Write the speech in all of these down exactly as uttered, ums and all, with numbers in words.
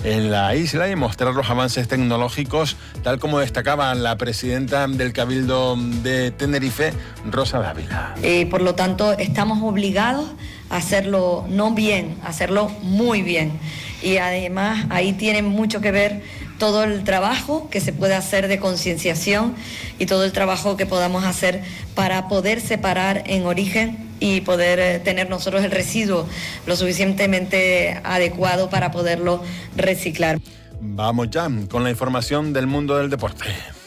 en la isla y mostrar los avances tecnológicos, tal como destacaba la presidenta del Cabildo de Tenerife, Rosa Dávila. Eh, por lo tanto, estamos obligados a hacerlo no bien, a hacerlo muy bien. Y además ahí tiene mucho que ver todo el trabajo que se puede hacer de concienciación y todo el trabajo que podamos hacer para poder separar en origen y poder eh, tener nosotros el residuo lo suficientemente adecuado para poderlo reciclar. Vamos ya con la información del mundo del deporte.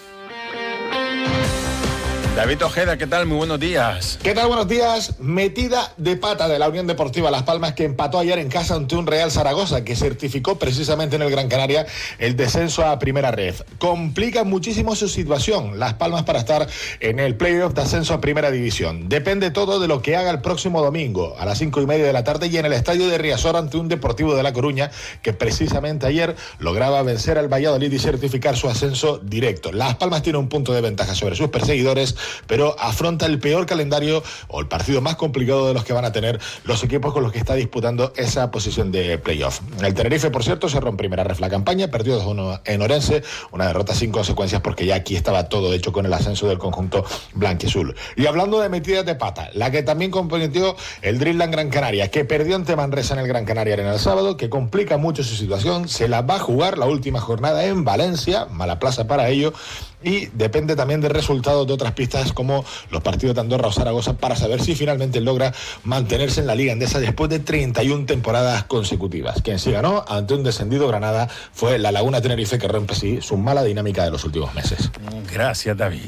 David Ojeda, ¿qué tal? Muy buenos días. ¿Qué tal? Buenos días. Metida de pata de la Unión Deportiva Las Palmas, que empató ayer en casa ante un Real Zaragoza, que certificó precisamente en el Gran Canaria el descenso a Primera Red. Complica muchísimo su situación Las Palmas para estar en el playoff de ascenso a Primera División. Depende todo de lo que haga el próximo domingo a las cinco y media de la tarde y en el estadio de Riazor ante un Deportivo de La Coruña, que precisamente ayer lograba vencer al Valladolid y certificar su ascenso directo. Las Palmas tiene un punto de ventaja sobre sus perseguidores, pero afronta el peor calendario o el partido más complicado de los que van a tener los equipos con los que está disputando esa posición de playoff. El Tenerife, por cierto, cerró en Primera Ref la campaña, perdió dos uno en Orense, una derrota sin consecuencias porque ya aquí estaba todo hecho con el ascenso del conjunto blanquiazul. Y hablando de metidas de pata, la que también comprometió el Dreamland Gran Canaria, que perdió ante Manresa en el Gran Canaria en el sábado, que complica mucho su situación, se la va a jugar la última jornada en Valencia, mala plaza para ello, y depende también de resultados de otras pistas como los partidos de Andorra o Zaragoza para saber si finalmente logra mantenerse en la Liga Endesa después de treinta y una temporadas consecutivas. Quien sí ganó ante un descendido Granada fue la Laguna Tenerife, que rompe sí su mala dinámica de los últimos meses. Gracias, David.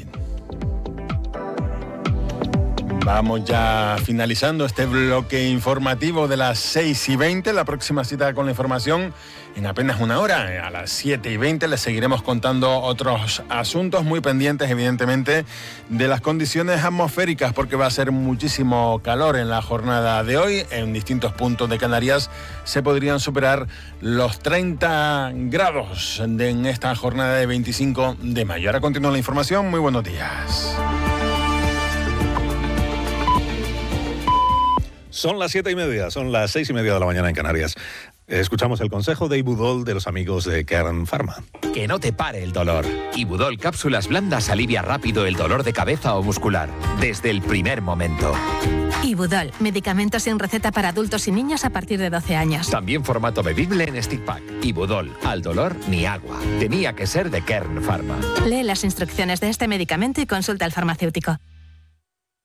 Vamos ya finalizando este bloque informativo de las seis y veinte. La próxima cita con la información en apenas una hora. A las siete y veinte les seguiremos contando otros asuntos muy pendientes, evidentemente, de las condiciones atmosféricas, porque va a ser muchísimo calor en la jornada de hoy. En distintos puntos de Canarias se podrían superar los treinta grados en esta jornada de veinticinco de mayo. Ahora continúa la información. Muy buenos días. Son las siete y media, son las seis y media de la mañana en Canarias. Escuchamos el consejo de Ibudol de los amigos de Kern Pharma. Que no te pare el dolor. Ibudol cápsulas blandas alivia rápido el dolor de cabeza o muscular, desde el primer momento. Ibudol, medicamento sin receta para adultos y niños a partir de doce años. También formato bebible en stick pack. Ibudol, al dolor ni agua. Tenía que ser de Kern Pharma. Lee las instrucciones de este medicamento y consulta al farmacéutico.